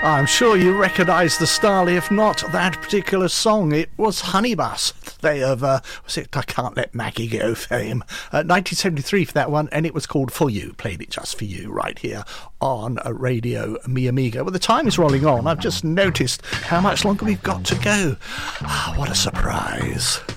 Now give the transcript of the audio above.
I'm sure you recognise the style, if not that particular song. It was Honeybus. They have, was it I Can't Let Maggie Go fame. 1973 for that one, and it was called For You. Played it just for you right here on Radio Mi Amigo. Well, the time is rolling on. I've just noticed how much longer we've got to go. What a surprise.